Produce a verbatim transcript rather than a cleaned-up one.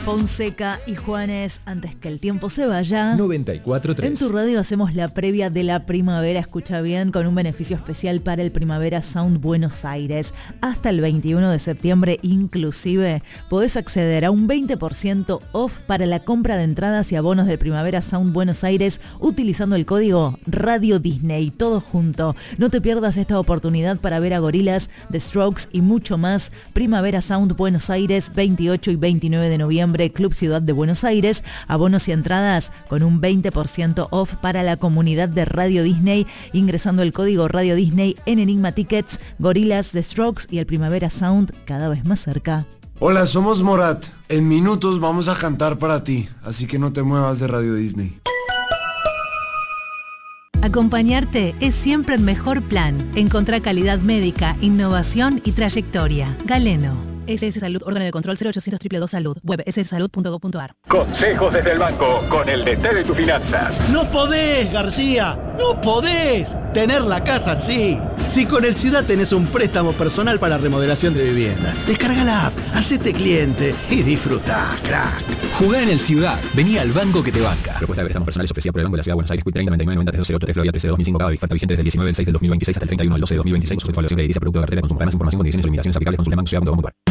Fonseca y Juanes, antes que el tiempo se vaya. noventa y cuatro punto tres. En tu radio hacemos la previa de la primavera, escucha bien, con un beneficio especial para el Primavera Sound Buenos Aires. Hasta el veintiuno de septiembre inclusive podés acceder a un veinte por ciento off para la compra de entradas y abonos del Primavera Sound Buenos Aires utilizando el código Radio Disney, todo junto. No te pierdas esta oportunidad para ver a Gorillaz, The Strokes y mucho más. Primavera Sound Buenos Aires, veintiocho y veintinueve de noviembre, Club Ciudad de Buenos Aires. Abonos y entradas con un veinte por ciento off para la comunidad de Radio Disney ingresando el código Radio Disney en Enigma Tickets. Gorillaz, The Strokes y el Primavera Sound cada vez más cerca. Hola, somos Morat. En minutos vamos a cantar para ti, así que no te muevas de Radio Disney. Acompañarte es siempre el mejor plan. Encontrá calidad médica, innovación y trayectoria. Galeno. S S Salud, órgano de control cero ochocientos dos dos dos Salud, web s s salud punto gov punto a r. Consejos desde el banco, con el D T de tus finanzas. No podés, García, no podés tener la casa así. Si con el Ciudad tenés un préstamo personal para remodelación de vivienda, descarga la app, hacete cliente y disfrutá, crack. Jugá en el Ciudad, vení al banco que te banca. Propuesta de préstamos personales ofrecida por el Banco de la Ciudad de Buenos Aires, treinta noventa y nueve noventa tres cero ocho Florida trece de dos mil cinco, cada oferta vigente desde el diecinueve del seis del dos mil veintiséis hasta el treinta y uno del doce de dos mil veintiséis, sujeto a evaluación de edilicia, producto de cartera, consumo, ganas, información, condiciones y limitaciones aplicables, consulta banco ciudad punto com punto a r.